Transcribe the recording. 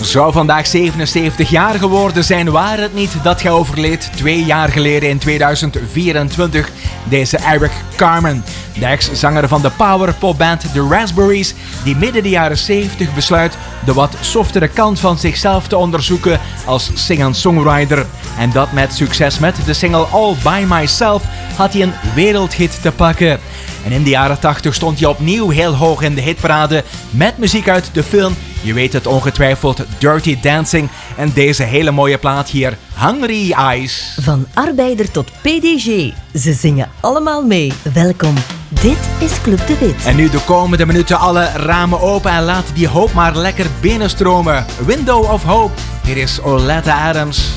zou vandaag 77 jaar geworden zijn, waar het niet dat hij overleed 2 jaar geleden in 2024. Deze Eric Carmen, de ex-zanger van de powerpopband The Raspberries, die midden de jaren 70 besluit de wat softere kant van zichzelf te onderzoeken als singer-songwriter. En dat met succes. Met de single All By Myself had hij een wereldhit te pakken. En in de jaren 80 stond hij opnieuw heel hoog in de hitparade met muziek uit de film, je weet het ongetwijfeld, Dirty Dancing. En deze hele mooie plaat hier, Hungry Eyes. Van arbeider tot PDG, ze zingen allemaal mee. Welkom, dit is Club de Wit. En nu de komende minuten alle ramen open en laat die hoop maar lekker binnenstromen. Window of Hope, hier is Oleta Adams.